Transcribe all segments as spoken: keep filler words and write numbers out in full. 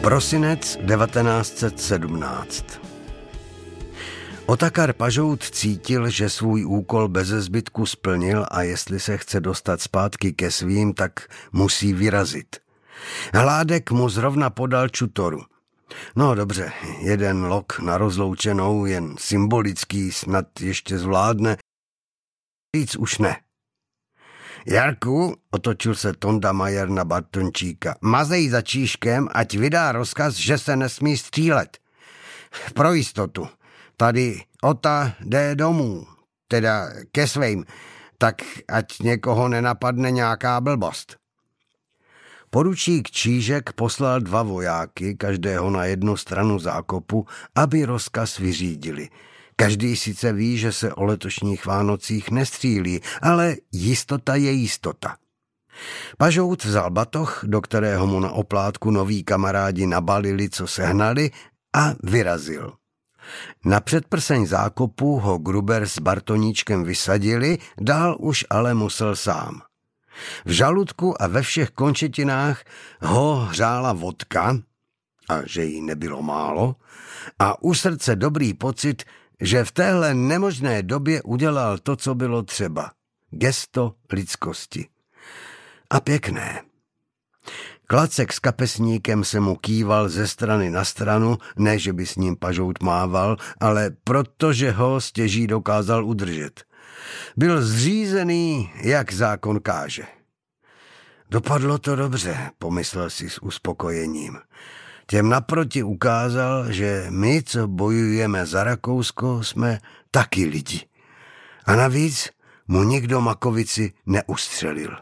Prosinec devatenáct set sedmnáct. Otakar Pažout cítil, že svůj úkol beze zbytku splnil a jestli se chce dostat zpátky ke svým, tak musí vyrazit. Hládek mu zrovna podal čutoru. No dobře, jeden lok na rozloučenou, jen symbolický, snad ještě zvládne. Víc už ne. Jarku, otočil se Tonda Majer na Bartončíka, mazej za Číškem, ať vydá rozkaz, že se nesmí střílet. Pro jistotu. Tady Ota jde domů, teda ke svým, tak ať někoho nenapadne nějaká blbost. Poručík Čížek poslal dva vojáky, každého na jednu stranu zákopu, aby rozkaz vyřídili. Každý sice ví, že se o letošních Vánocích nestřílí, ale jistota je jistota. Pažout vzal batoh, do kterého mu na oplátku noví kamarádi nabalili, co sehnali, a vyrazil. Na předprseň zákopu ho Gruber s Bartoníčkem vysadili, dál už ale musel sám. V žaludku a ve všech končetinách ho hřála vodka, a že jí nebylo málo, a u srdce dobrý pocit, že v téhle nemožné době udělal to, co bylo třeba. Gesto lidskosti. A pěkné. Klacek s kapesníkem se mu kýval ze strany na stranu, ne, že by s ním Pažout mával, ale protože ho stěží dokázal udržet. Byl zřízený, jak zákon káže. Dopadlo to dobře, pomyslel si s uspokojením. Těm naproti ukázal, že my, co bojujeme za Rakousko, jsme taky lidi. A navíc mu nikdo makovici neustřelil.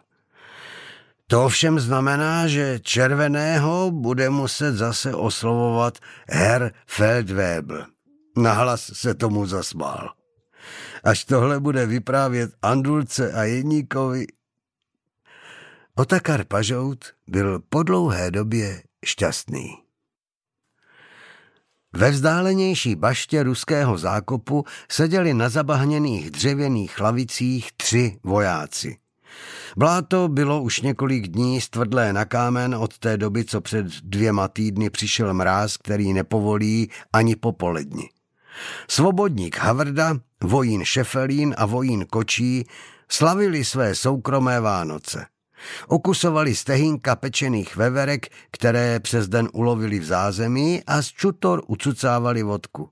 To ovšem znamená, že červeného bude muset zase oslovovat Herr Feldwebel. Nahlas se tomu zasmál. Až tohle bude vyprávět Andulce a Jedníkovi. Otakar Pažout byl po dlouhé době šťastný. Ve vzdálenější baště ruského zákopu seděli na zabahněných dřevěných lavicích tři vojáci. Bláto bylo už několik dní stvrdlé na kámen od té doby, co před dvěma týdny přišel mráz, který nepovolí ani popoledni. Svobodník Havrda, vojín Šefelín a vojín Kočí slavili své soukromé Vánoce. Okusovali stehínka pečených veverek, které přes den ulovili v zázemí, a z čutor ucucávali vodku.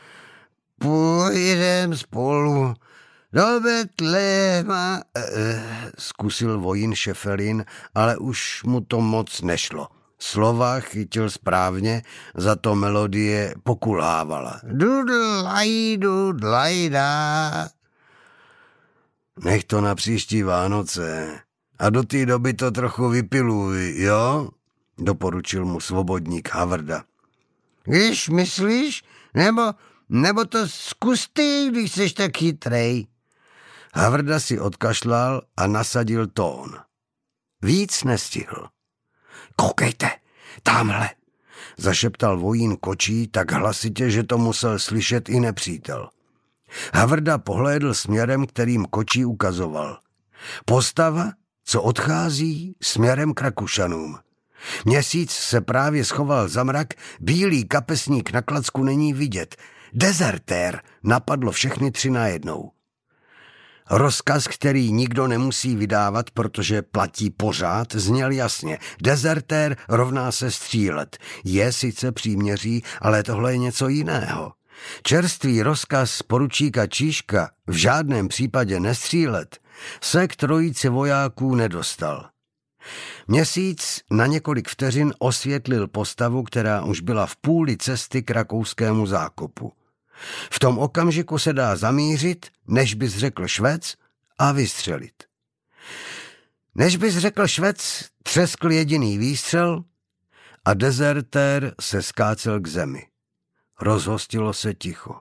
Půjdem spolu do Betléma, eh, zkusil vojín Šefelín, ale už mu to moc nešlo. Slova chytil správně, za to melodie pokulhávala. Dudlaj, dudlajda. Nech to na příští Vánoce. A do té doby to trochu vypiluj, jo? Doporučil mu svobodník Havrda. Když myslíš, nebo, nebo to zkus ty, když jsi tak chytrej. Havrda si odkašlal a nasadil tón. Víc nestihl. Koukejte, tamhle, zašeptal vojín Kočí tak hlasitě, že to musel slyšet i nepřítel. Havrda pohlédl směrem, kterým Kočí ukazoval. Postava, co odchází směrem k Rakušanům. Měsíc se právě schoval za mrak, bílý kapesník na klacku není vidět. Dezertér, napadlo všechny tři najednou. Rozkaz, který nikdo nemusí vydávat, protože platí pořád, zněl jasně. Dezertér rovná se střílet. Je sice příměří, ale tohle je něco jiného. Čerstvý rozkaz poručíka Čížka v žádném případě nestřílet se k trojici vojáků nedostal. Měsíc na několik vteřin osvětlil postavu, která už byla v půli cesty k rakouskému zákopu. V tom okamžiku se dá zamířit, než bys řekl Švec, a vystřelit. Než bys řekl Švec, třeskl jediný výstřel a dezertér se skácel k zemi. Rozhostilo se ticho.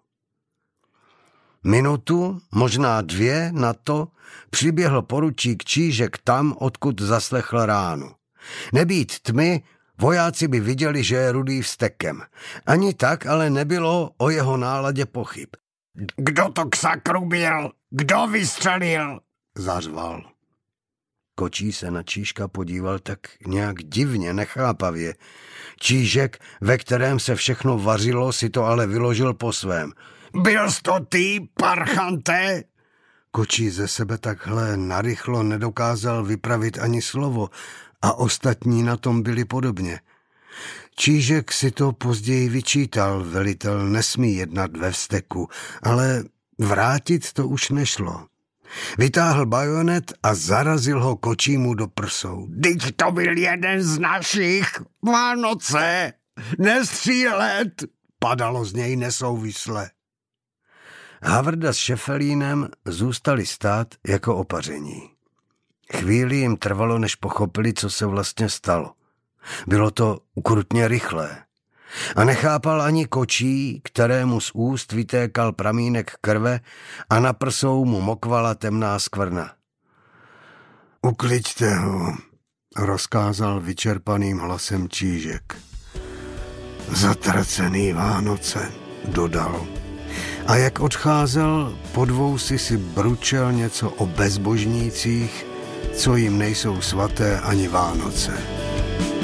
Minutu, možná dvě na to, přiběhl poručík Čížek tam, odkud zaslechl ránu. Nebýt tmy, vojáci by viděli, že je Rudý vztekem. Ani tak ale nebylo o jeho náladě pochyb. Kdo to k sakru byl? Kdo vystřelil? Zařval. Kočí se na Čížka podíval tak nějak divně, nechápavě. Čížek, ve kterém se všechno vařilo, si to ale vyložil po svém. Byl jsi to ty, parchante? Kočí ze sebe takhle narychlo nedokázal vypravit ani slovo a ostatní na tom byli podobně. Čížek si to později vyčítal, velitel nesmí jednat ve vzteku, ale vrátit to už nešlo. Vytáhl bajonet a zarazil ho Kočímu do prsou. Dyť to byl jeden z našich, Vánoce, nestřílet, padalo z něj nesouvisle. Havrda s Šefelínem zůstali stát jako opaření. Chvíli jim trvalo, než pochopili, co se vlastně stalo. Bylo to ukrutně rychlé. A nechápal ani Kočí, kterému z úst vytékal pramínek krve a na prsou mu mokvala temná skvrna. Ukliďte ho, rozkázal vyčerpaným hlasem Čížek. Zatracený Vánoce, dodal. A jak odcházel, po dvou si si bručel něco o bezbožnících, co jim nejsou svaté ani Vánoce.